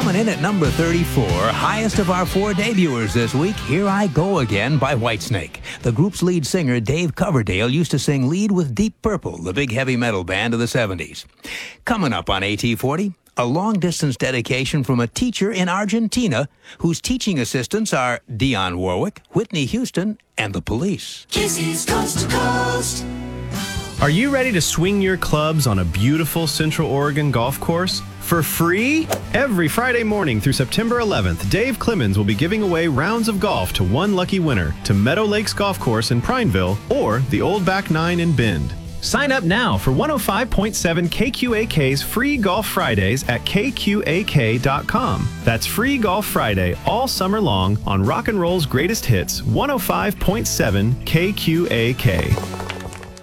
Coming in at number 34, highest of our 4 debuters this week, Here I Go Again by Whitesnake. The group's lead singer, Dave Coverdale, used to sing lead with Deep Purple, the big heavy metal band of the 70s. Coming up on AT40, a long-distance dedication from a teacher in Argentina whose teaching assistants are Dionne Warwick, Whitney Houston, and the Police. Casey's Coast to Coast. Are you ready to swing your clubs on a beautiful Central Oregon golf course? For free? Every Friday morning through September 11th, Dave Clemens will be giving away rounds of golf to one lucky winner to Meadow Lakes Golf Course in Prineville or the Old Back Nine in Bend. Sign up now for 105.7 KQAK's Free Golf Fridays at kqak.com. That's Free Golf Friday all summer long on Rock and Roll's greatest hits, 105.7 KQAK.